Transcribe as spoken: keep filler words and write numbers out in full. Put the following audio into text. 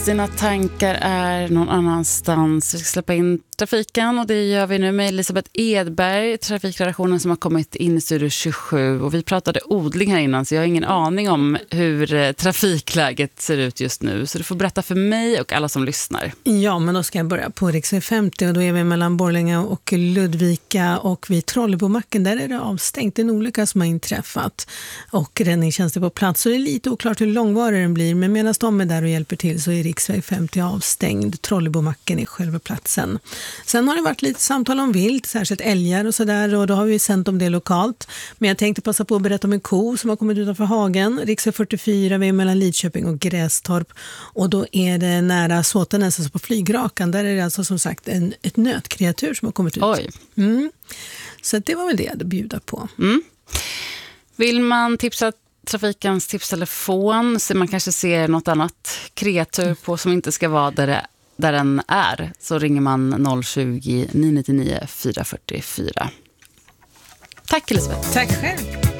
Sina tankar är någon annanstans. Vi ska släppa in trafiken och det gör vi nu med Elisabeth Edberg, trafikredaktionen som har kommit in i Studio tjugosju. Och vi pratade odling här innan så jag har ingen aning om hur trafikläget ser ut just nu. Så du får berätta för mig och alla som lyssnar. Ja, men då ska jag börja på riksväg femtio och då är vi mellan Borlänge och Ludvika och vid Trollebomacken. Där är det avstängt, en olycka som har inträffat och räddningstjänst är på plats. Så det är lite oklart hur långvarig den blir, men medan de är där och hjälper till så är riksväg femtio avstängd. Trollebomacken är själva platsen. Sen har det varit lite samtal om vilt, särskilt älgar och sådär, och då har vi sänt om det lokalt. Men jag tänkte passa på att berätta om en ko som har kommit utanför hagen. Riksväg fyrtiofyra, vi är mellan Lidköping och Grästorp. Och då är det nära Såtenäs, alltså på flygrakan. Där är det alltså som sagt en, ett nötkreatur som har kommit ut. Oj. Mm. Så det var väl det jag hade bjuda på. Mm. Vill man tipsa trafikens tipstelefon så man kanske ser något annat kreatur på som inte ska vara där det där den är, så ringer man noll tjugo, nio nio nio, fyra fyra fyra. Tack Elisabeth. Tack själv.